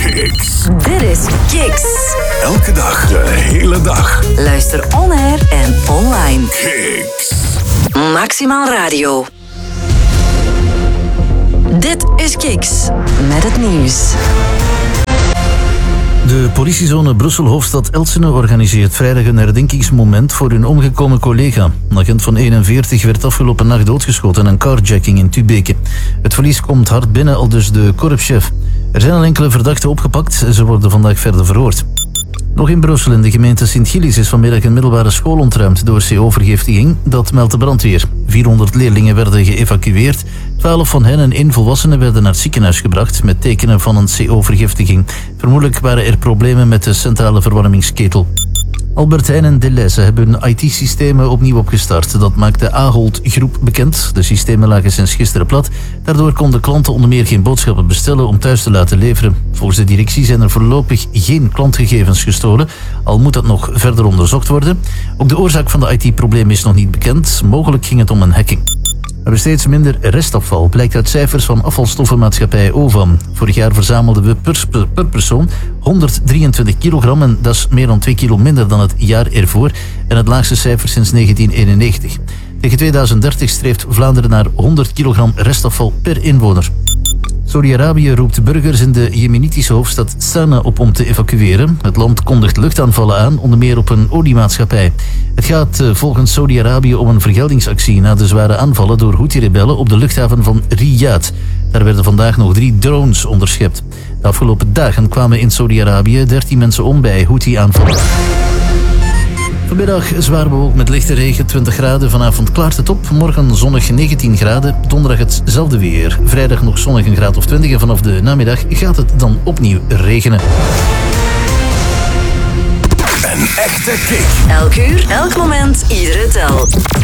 Kicks. Dit is Kicks. Elke dag, de hele dag. Luister on-air en online. Kicks. Maximaal Radio. Dit is Kicks met het nieuws. De politiezone Brussel-Hoofdstad-Elsene organiseert vrijdag een herdenkingsmoment voor hun omgekomen collega. Een agent van 41 werd afgelopen nacht doodgeschoten in een carjacking in Tubeke. Het verlies komt hard binnen, aldus de korpschef. Er zijn al enkele verdachten opgepakt en ze worden vandaag verder verhoord. Nog in Brussel, in de gemeente Sint-Gilles, is vanmiddag een middelbare school ontruimd door CO-vergiftiging. Dat meldt de brandweer. 400 leerlingen werden geëvacueerd. 12 van hen en 1 volwassene werden naar het ziekenhuis gebracht met tekenen van een CO-vergiftiging. Vermoedelijk waren er problemen met de centrale verwarmingsketel. Albert Heijn en Deleuze hebben hun IT-systemen opnieuw opgestart. Dat maakt de Ahold Groep bekend. De systemen lagen sinds gisteren plat. Daardoor konden klanten onder meer geen boodschappen bestellen om thuis te laten leveren. Volgens de directie zijn er voorlopig geen klantgegevens gestolen, al moet dat nog verder onderzocht worden. Ook de oorzaak van de IT-probleem is nog niet bekend. Mogelijk ging het om een hacking. We hebben steeds minder restafval, blijkt uit cijfers van afvalstoffenmaatschappij OVAM. Vorig jaar verzamelden we per persoon 123 kilogram en dat is meer dan 2 kilo minder dan het jaar ervoor en het laagste cijfer sinds 1991. Tegen 2030 streeft Vlaanderen naar 100 kilogram restafval per inwoner. Saudi-Arabië roept burgers in de jemenitische hoofdstad Sanaa op om te evacueren. Het land kondigt luchtaanvallen aan, onder meer op een oliemaatschappij. Het gaat volgens Saudi-Arabië om een vergeldingsactie na de zware aanvallen door Houthi-rebellen op de luchthaven van Riyadh. Daar werden vandaag nog 3 drones onderschept. De afgelopen dagen kwamen in Saudi-Arabië 13 mensen om bij Houthi-aanvallen. Vanmiddag zwaar bewolkt met lichte regen, 20 graden. Vanavond klaart het op. Morgen zonnig 19 graden. Donderdag hetzelfde weer. Vrijdag nog zonnig een graad of 20. En vanaf de namiddag gaat het dan opnieuw regenen. Een echte kick. Elk uur, elk moment, iedere tel.